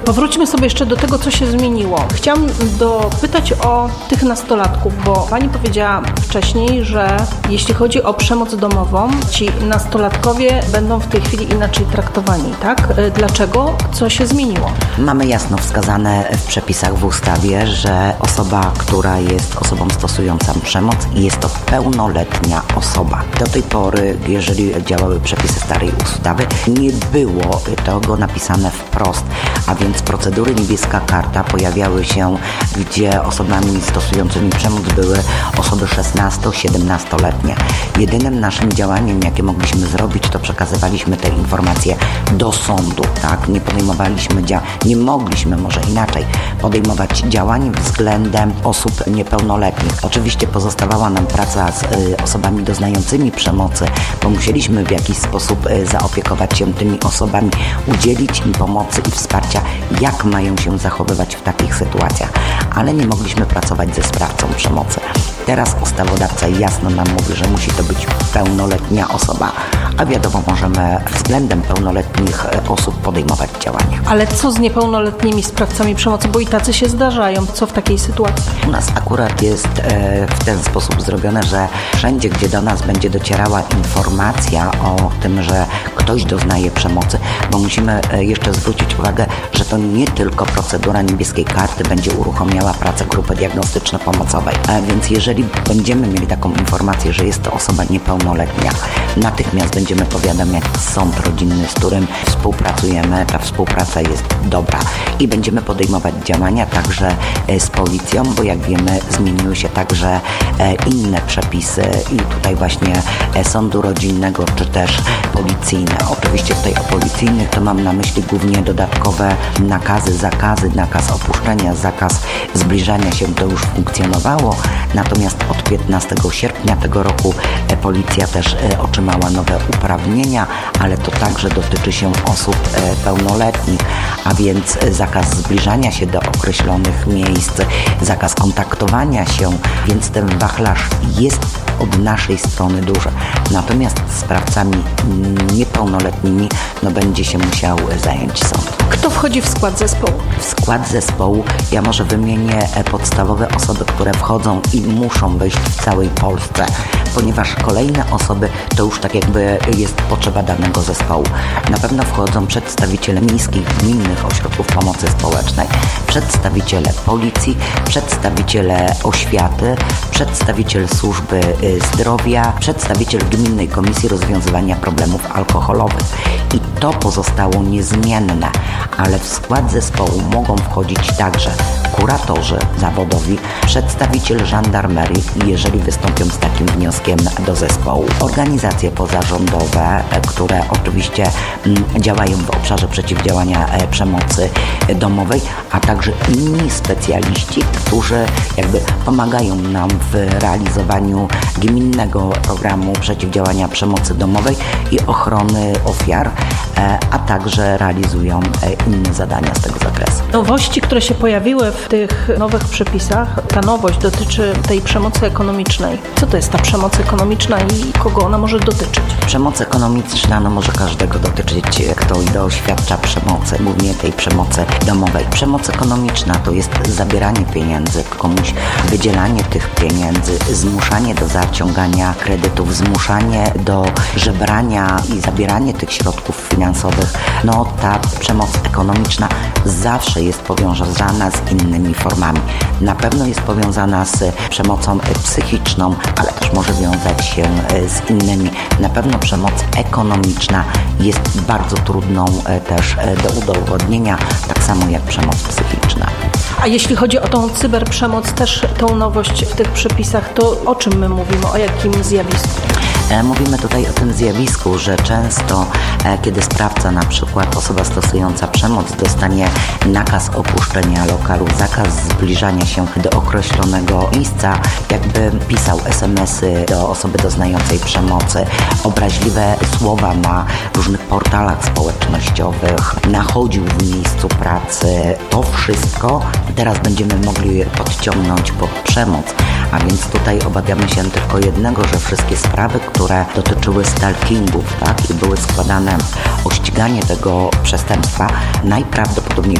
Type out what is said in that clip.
Powróćmy sobie jeszcze do tego, co się zmieniło. Chciałam dopytać o tych nastolatków, bo Pani powiedziała wcześniej, że jeśli chodzi o przemoc domową, ci nastolatkowie będą w tej chwili inaczej traktowani, tak? Dlaczego? Co się zmieniło? Mamy jasno wskazane w przepisach w ustawie, że osoba, która jest osobą stosującą przemoc, jest to pełnoletnia osoba. Do tej pory, jeżeli działały przepisy starej ustawy, nie było tego napisane wprost, a więc procedury niebieska karta pojawiały się, gdzie osobami stosującymi przemoc były osoby 16-17-letnie. Jedynym naszym działaniem, jakie mogliśmy zrobić, to przekazywaliśmy te informacje do sądu, tak? Nie mogliśmy, może inaczej, podejmować działań względem osób niepełnoletnich. Oczywiście pozostawała nam praca z osobami doznającymi przemocy, bo musieliśmy w jakiś sposób zaopiekować się tymi osobami, udzielić im pomocy i wsparcia, jak mają się zachowywać w takich sytuacjach, ale nie mogliśmy pracować ze sprawcą przemocy. Teraz ustawodawca jasno nam mówi, że musi to być pełnoletnia osoba, a wiadomo, możemy względem pełnoletnich osób podejmować działania. Ale co z niepełnoletnimi sprawcami przemocy, bo i tacy się zdarzają. Co w takiej sytuacji? U nas akurat jest w ten sposób zrobione, że wszędzie, gdzie do nas będzie docierała informacja o tym, że ktoś doznaje przemocy, bo musimy jeszcze zwrócić uwagę, że to nie tylko procedura niebieskiej karty będzie uruchamiała pracę grupy diagnostyczno-pomocowej. Więc jeżeli będziemy mieli taką informację, że jest to osoba niepełnoletnia, natychmiast będziemy powiadamiać sąd rodzinny, z którym współpracujemy. Ta współpraca jest dobra i będziemy podejmować działania także z policją, bo jak wiemy, zmieniły się także inne przepisy i tutaj właśnie sądu rodzinnego czy też policyjne. Oczywiście tutaj o policyjnych to mam na myśli głównie dodatkowe nakazy, zakazy, nakaz opuszczenia, zakaz zbliżania się, to już funkcjonowało, natomiast od 15 sierpnia tego roku policja też otrzymała nowe uprawnienia, ale to także dotyczy się osób pełnoletnich, a więc zakaz zbliżania się do określonych miejsc, zakaz kontaktowania się, więc ten wachlarz jest od naszej strony duży. Natomiast sprawcami niepełnoletnimi będzie się musiał zająć sąd. Kto wchodzi w skład zespołu? W skład zespołu ja może wymienię podstawowe osoby, które wchodzą i muszą wejść w całej Polsce, ponieważ kolejne osoby to już tak jakby jest potrzeba danego zespołu. Na pewno wchodzą przedstawiciele miejskich, gminnych ośrodków pomocy społecznej, przedstawiciele policji, przedstawiciele oświaty, przedstawiciel służby zdrowia, przedstawiciel Gminnej Komisji Rozwiązywania Problemów Alkoholowych. I to pozostało niezmienne, ale w skład zespołu mogą wchodzić także kuratorzy zawodowi, przedstawiciel żandarmerii, jeżeli wystąpią z takim wnioskiem do zespołu, organizacje pozarządowe, które oczywiście działają w obszarze przeciwdziałania przemocy domowej, a także inni specjaliści, którzy jakby pomagają nam w realizowaniu gminnego programu przeciwdziałania przemocy domowej i ochrony ofiar, a także realizują inne zadania z tego zakresu. Nowości, które się pojawiły w tych nowych przepisach, ta nowość dotyczy tej przemocy ekonomicznej. Co to jest ta przemoc ekonomiczna i kogo ona może dotyczyć? Przemoc ekonomiczna może każdego dotyczyć, kto doświadcza przemocy, głównie tej przemocy domowej. Przemoc ekonomiczna to jest zabieranie pieniędzy komuś, wydzielanie tych pieniędzy, zmuszanie do zaciągania kredytów, zmuszanie do żebrania i zabieranie tych środków finansowych. Ta przemoc ekonomiczna zawsze jest powiązana z innymi formami. Na pewno jest powiązana z przemocą psychiczną, ale też może wiązać się z innymi. Na pewno przemoc ekonomiczna jest bardzo trudną też do udowodnienia, tak samo jak przemoc psychiczna. A jeśli chodzi o tą cyberprzemoc, też tą nowość w tych przepisach, to o czym my mówimy, o jakim zjawisku? Mówimy tutaj o tym zjawisku, że często kiedy sprawca, na przykład osoba stosująca przemoc, dostanie nakaz opuszczenia lokalu, zakaz zbliżania się do określonego miejsca, jakby pisał SMS-y do osoby doznającej przemocy, obraźliwe słowa na różnych portalach społecznościowych, nachodził w miejscu pracy, to wszystko teraz będziemy mogli podciągnąć pod przemoc. A więc tutaj obawiamy się tylko jednego, że wszystkie sprawy, które dotyczyły stalkingów, i były składane o ściganie tego przestępstwa, najprawdopodobniej